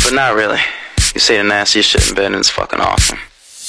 but not really. You say the nastiest shit in bed and it's fucking awesome.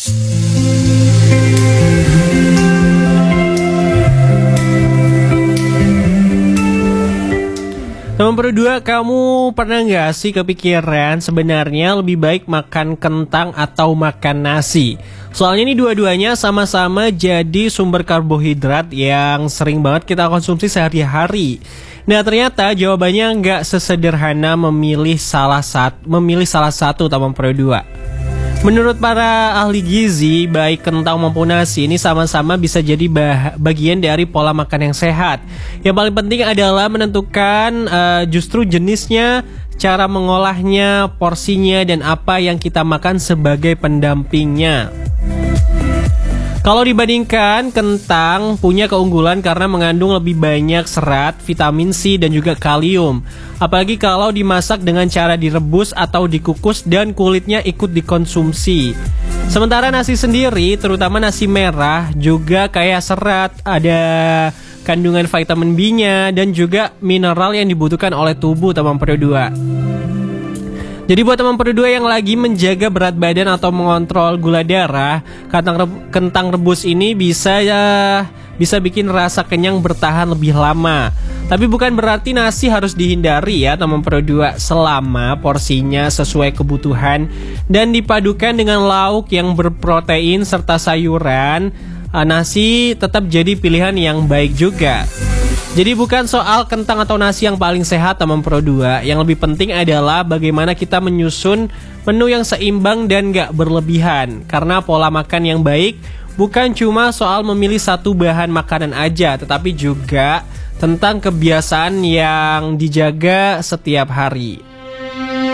Nomor 2, kamu pernah nggak sih kepikiran sebenarnya lebih baik makan kentang atau makan nasi? Soalnya ini dua-duanya sama-sama jadi sumber karbohidrat yang sering banget kita konsumsi sehari-hari. Nah ternyata jawabannya nggak sesederhana memilih salah satu atau nomor 2. Menurut para ahli gizi, baik kentang maupun nasi ini sama-sama bisa jadi bagian dari pola makan yang sehat. Yang paling penting adalah menentukan justru jenisnya, cara mengolahnya, porsinya, dan apa yang kita makan sebagai pendampingnya. Kalau dibandingkan, kentang punya keunggulan karena mengandung lebih banyak serat, vitamin C, dan juga kalium. Apalagi kalau dimasak dengan cara direbus atau dikukus dan kulitnya ikut dikonsumsi. Sementara nasi sendiri, terutama nasi merah, juga kaya serat, ada kandungan vitamin B-nya, dan juga mineral yang dibutuhkan oleh tubuh teman kedua. Jadi buat teman kedua yang lagi menjaga berat badan atau mengontrol gula darah, kentang rebus ini bisa bikin rasa kenyang bertahan lebih lama. Tapi bukan berarti nasi harus dihindari ya teman kedua, selama porsinya sesuai kebutuhan dan dipadukan dengan lauk yang berprotein serta sayuran, nasi tetap jadi pilihan yang baik juga. Jadi bukan soal kentang atau nasi yang paling sehat teman Pro 2. Yang lebih penting adalah bagaimana kita menyusun menu yang seimbang dan gak berlebihan. Karena pola makan yang baik bukan cuma soal memilih satu bahan makanan aja, tetapi juga tentang kebiasaan yang dijaga setiap hari.